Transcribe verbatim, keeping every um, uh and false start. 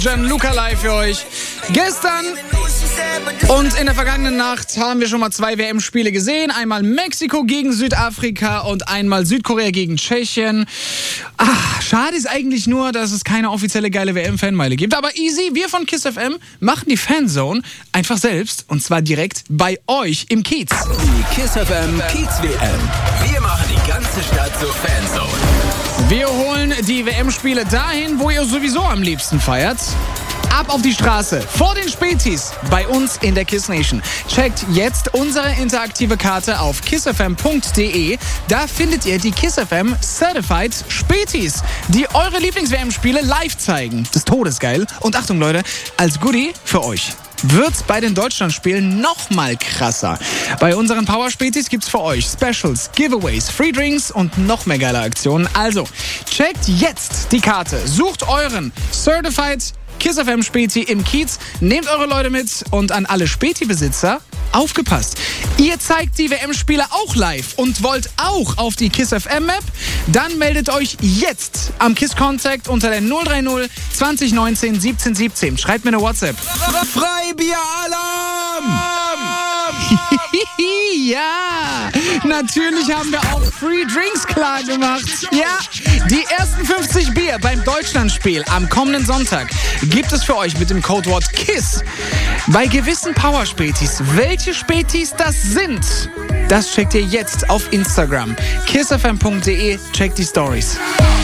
Gianluca live für euch. Gestern und in der vergangenen Nacht haben wir schon mal zwei W M-Spiele gesehen. Einmal Mexiko gegen Südafrika und einmal Südkorea gegen Tschechien. Ah, schade ist eigentlich nur, dass es keine offizielle geile W M-Fanmeile gibt. Aber easy, wir von KISS F M machen die Fanzone einfach selbst. Und zwar direkt bei euch im Kiez. Die KISS F M Kiez W M. Wir machen die ganze Stadt zur Fanzone. Wir holen die W M-Spiele dahin, wo ihr sowieso am liebsten feiert. Ab auf die Straße, vor den Spätis, bei uns in der KISS Nation. Checkt jetzt unsere interaktive Karte auf kiss f m punkt d e. Da findet ihr die KISS F M Certified Spätis, die eure Lieblings-W M-Spiele live zeigen. Das ist todesgeil. Und Achtung Leute, als Goodie für euch wird's bei den Deutschlandspielen noch mal krasser. Bei unseren Power-Spätis gibt's für euch Specials, Giveaways, Free Drinks und noch mehr geile Aktionen. Also, checkt jetzt die Karte, sucht euren Certified KISS F M Späti im Kiez, nehmt eure Leute mit und an alle Späti-Besitzer, aufgepasst. Ihr zeigt die W M-Spiele auch live und wollt auch auf die KISS F M-Map? Dann meldet euch jetzt am KISS Contact unter der null drei null zwanzig neunzehn siebzehn siebzehn. Schreibt mir eine WhatsApp. Freibier-Alarm! Ja, natürlich haben wir auch Free Drinks klar gemacht. Ja, die ersten fünfzig Bier beim Deutschlandspiel am kommenden Sonntag gibt es für euch mit dem Codewort KISS. Bei gewissen Power-Spätis, welche Spätis das sind, das checkt ihr jetzt auf Instagram. kiss f m punkt d e, checkt die Stories.